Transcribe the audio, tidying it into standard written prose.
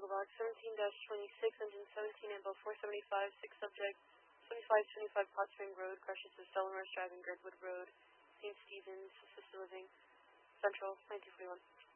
Box 17-26, engine 17, Ambo 475, 6 subject, 2525 Pot Spring Road, crashes to Stellamars Drive and Girdwood Road, St. Stephen's, assisted living, Central, 1941.